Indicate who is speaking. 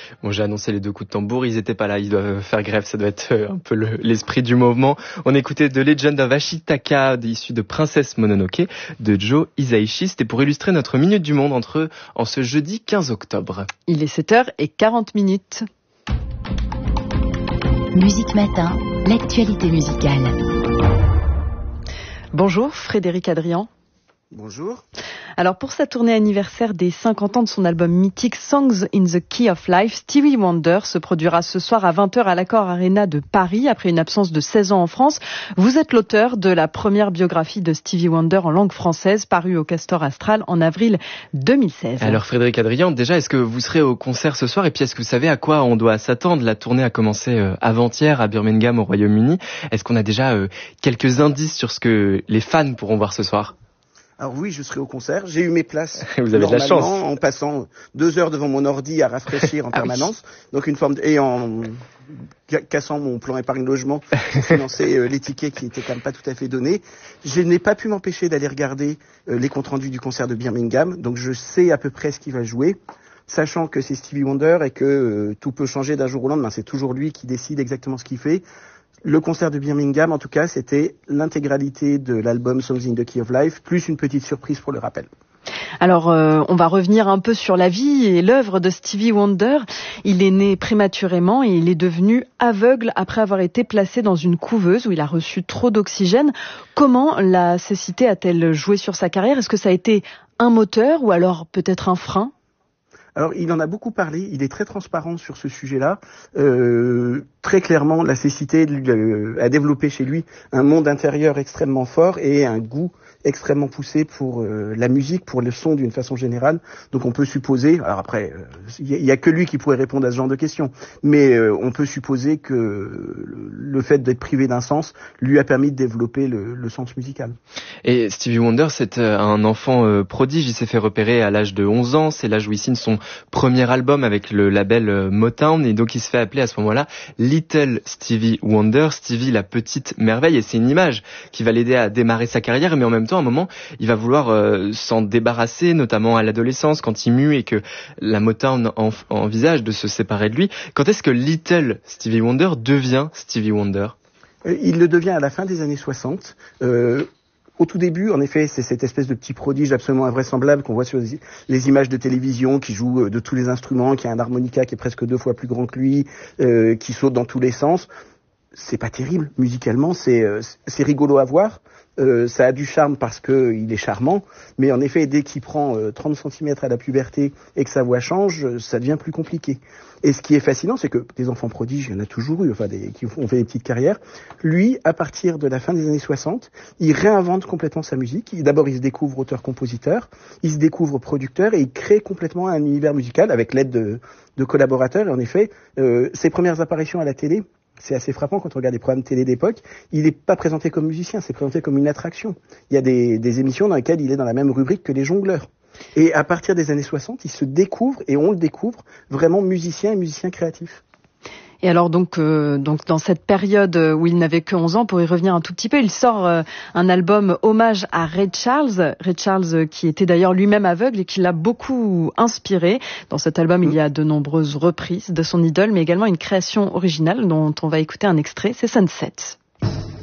Speaker 1: Bon, j'ai annoncé les 2 coups de tambour, ils étaient pas là, ils doivent faire grève, ça doit être un peu l'esprit du mouvement. On écoutait The Legend of Ashitaka, issu de Princesse Mononoke, de Joe Hisaishi. C'était pour illustrer notre Minute du Monde en ce jeudi 15 octobre.
Speaker 2: Il est 7h40.
Speaker 3: Musique Matin, l'actualité musicale.
Speaker 2: Bonjour Frédéric Adrian.
Speaker 4: Bonjour.
Speaker 2: Alors pour sa tournée anniversaire des 50 ans de son album mythique Songs in the Key of Life, Stevie Wonder se produira ce soir à 20h à l'Accor Arena de Paris après une absence de 16 ans en France. Vous êtes l'auteur de la première biographie de Stevie Wonder en langue française parue au Castor Astral en avril 2016.
Speaker 1: Alors Frédéric Adrian, déjà est-ce que vous serez au concert ce soir et puis est-ce que vous savez à quoi on doit s'attendre? La tournée a commencé avant-hier à Birmingham au Royaume-Uni. Est-ce qu'on a déjà quelques indices sur ce que les fans pourront voir ce soir?
Speaker 4: Alors oui, je serai au concert. J'ai eu mes places.
Speaker 1: Vous avez de la chance.
Speaker 4: En passant 2 heures devant mon ordi à rafraîchir en permanence. Oui. Donc une forme et en cassant mon plan épargne logement pour financer les tickets qui étaient quand même pas tout à fait donnés. Je n'ai pas pu m'empêcher d'aller regarder les comptes rendus du concert de Birmingham. Donc je sais à peu près ce qu'il va jouer. Sachant que c'est Stevie Wonder et que tout peut changer d'un jour au lendemain. C'est toujours lui qui décide exactement ce qu'il fait. Le concert de Birmingham, en tout cas, c'était l'intégralité de l'album Songs in the Key of Life, plus une petite surprise pour le rappel.
Speaker 2: Alors, on va revenir un peu sur la vie et l'œuvre de Stevie Wonder. Il est né prématurément et il est devenu aveugle après avoir été placé dans une couveuse où il a reçu trop d'oxygène. Comment la cécité a-t-elle joué sur sa carrière? Est-ce que ça a été un moteur ou alors peut-être un frein?
Speaker 4: Alors, il en a beaucoup parlé, il est très transparent sur ce sujet-là. Très clairement, la cécité a développé chez lui un monde intérieur extrêmement fort et un goût extrêmement poussé pour la musique, pour le son d'une façon générale. Donc on peut supposer, alors après, il y a que lui qui pourrait répondre à ce genre de questions, mais on peut supposer que le fait d'être privé d'un sens lui a permis de développer le sens musical.
Speaker 1: Et Stevie Wonder, c'est un enfant prodige, il s'est fait repérer à l'âge de 11 ans, c'est l'âge où il signe son premier album avec le label Motown, et donc il se fait appeler à ce moment-là Little Stevie Wonder, Stevie la petite merveille, et c'est une image qui va l'aider à démarrer sa carrière, mais en même temps, à un moment, il va vouloir s'en débarrasser, notamment à l'adolescence, quand il mue et que la Motown envisage de se séparer de lui. Quand est-ce que Little Stevie Wonder devient Stevie Wonder?
Speaker 4: Il le devient à la fin des années 60. Au tout début, en effet, c'est cette espèce de petit prodige absolument invraisemblable qu'on voit sur les images de télévision, qui joue de tous les instruments, qui a un harmonica qui est presque 2 fois plus grand que lui, qui saute dans tous les sens. C'est pas terrible musicalement, c'est rigolo à voir. Ça a du charme parce que il est charmant, mais en effet, dès qu'il prend 30 cm à la puberté et que sa voix change, ça devient plus compliqué. Et ce qui est fascinant, c'est que des enfants prodiges, il y en a toujours eu, qui ont fait des petites carrières. Lui, à partir de la fin des années 60, il réinvente complètement sa musique. D'abord, il se découvre auteur-compositeur, il se découvre producteur et il crée complètement un univers musical avec l'aide de collaborateurs. Et en effet, ses premières apparitions à la télé, c'est assez frappant quand on regarde les programmes télé d'époque. Il n'est pas présenté comme musicien, c'est présenté comme une attraction. Il y a des émissions dans lesquelles il est dans la même rubrique que les jongleurs. Et à partir des années 60, il se découvre, et on le découvre, vraiment musicien et musicien créatif.
Speaker 2: Et alors donc dans cette période où il n'avait que 11 ans, pour y revenir un tout petit peu, il sort un album hommage à Ray Charles qui était d'ailleurs lui-même aveugle et qui l'a beaucoup inspiré. Dans cet album, il y a de nombreuses reprises de son idole, mais également une création originale dont on va écouter un extrait, c'est Sunset.